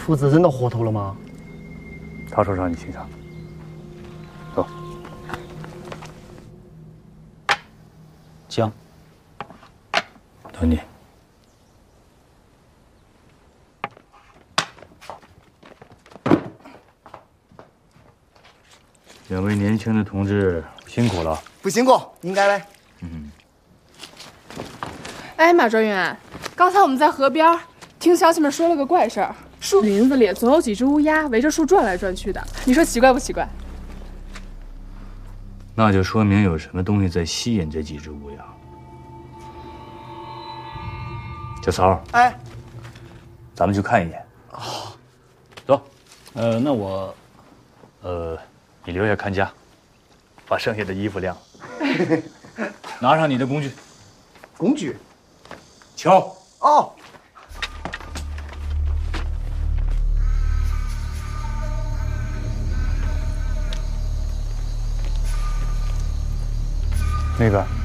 父子真的活头了吗？ 他说让你欣赏。走。 江， 等你。两位年轻的同志辛苦了。 不辛苦，应该嘞。 哎，马专员，刚才我们在河边听乡亲们说了个怪事儿，树林子里总有几只乌鸦围着树转来转去的，你说奇怪不奇怪？ 那就说明有什么东西在吸引这几只乌鸦。小曹， 哎， 咱们去看一眼。 哦， 走。那我，你留下看家，把剩下的衣服晾了。拿上你的工具。 工具。 敲。 哦。 那个。